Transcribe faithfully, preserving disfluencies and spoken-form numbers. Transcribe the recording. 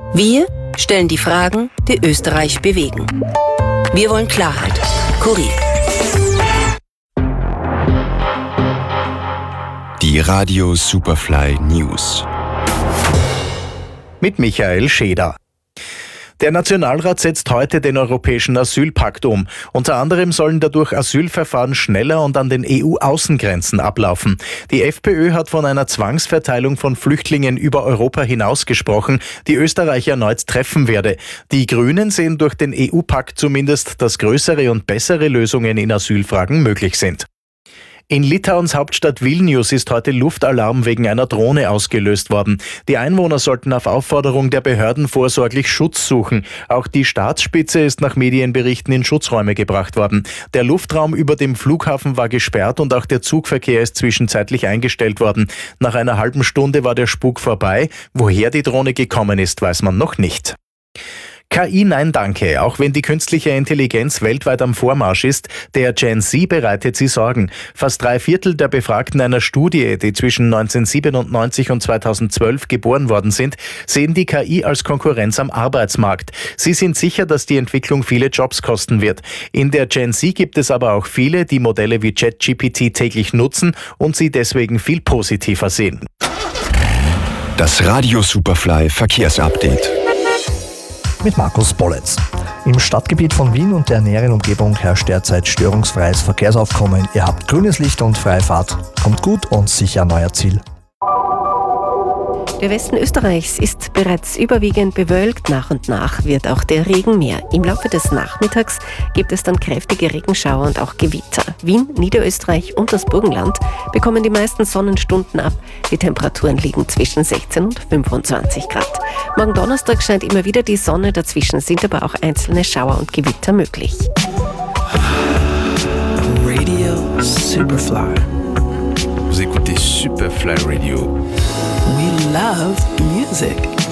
Wir stellen die Fragen, die Österreich bewegen. Wir wollen Klarheit. Kurier. Die Radio Superfly News. Mit Michael Scheder. Der Nationalrat setzt heute den Europäischen Asylpakt um. Unter anderem sollen dadurch Asylverfahren schneller und an den E U-Außengrenzen ablaufen. Die FPÖ hat von einer Zwangsverteilung von Flüchtlingen über Europa hinaus gesprochen, die Österreich erneut treffen werde. Die Grünen sehen durch den E U-Pakt zumindest, dass größere und bessere Lösungen in Asylfragen möglich sind. In Litauens Hauptstadt Vilnius ist heute Luftalarm wegen einer Drohne ausgelöst worden. Die Einwohner sollten auf Aufforderung der Behörden vorsorglich Schutz suchen. Auch die Staatsspitze ist nach Medienberichten in Schutzräume gebracht worden. Der Luftraum über dem Flughafen war gesperrt und auch der Zugverkehr ist zwischenzeitlich eingestellt worden. Nach einer halben Stunde war der Spuk vorbei. Woher die Drohne gekommen ist, weiß man noch nicht. K I nein danke, auch wenn die künstliche Intelligenz weltweit am Vormarsch ist, der Gen Z bereitet sie Sorgen. Fast drei Viertel der Befragten einer Studie, die zwischen neunzehnhundertsiebenundneunzig und zweitausendzwölf geboren worden sind, sehen die K I als Konkurrenz am Arbeitsmarkt. Sie sind sicher, dass die Entwicklung viele Jobs kosten wird. In der Gen Z gibt es aber auch viele, die Modelle wie ChatGPT täglich nutzen und sie deswegen viel positiver sehen. Das Radio Superfly Verkehrsupdate. Mit Markus Bolletz. Im Stadtgebiet von Wien und der näheren Umgebung herrscht derzeit störungsfreies Verkehrsaufkommen. Ihr habt grünes Licht und freie Fahrt. Kommt gut und sicher an euer Ziel. Der Westen Österreichs ist bereits überwiegend bewölkt. Nach und nach wird auch der Regen mehr. Im Laufe des Nachmittags gibt es dann kräftige Regenschauer und auch Gewitter. Wien, Niederösterreich und das Burgenland bekommen die meisten Sonnenstunden ab. Die Temperaturen liegen zwischen sechzehn und fünfundzwanzig Grad. Morgen Donnerstag scheint immer wieder die Sonne, dazwischen sind aber auch einzelne Schauer und Gewitter möglich. Radio Superfly. Vous écoutez Superfly Radio. We love music.